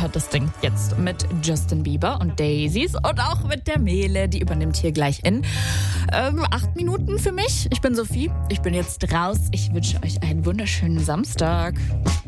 das Ding jetzt mit Justin Bieber und Daisies und auch mit der Mele. Die übernimmt hier gleich in 8 Minuten für mich. Ich bin Sophie, ich bin jetzt raus. Ich wünsche euch einen wunderschönen Samstag.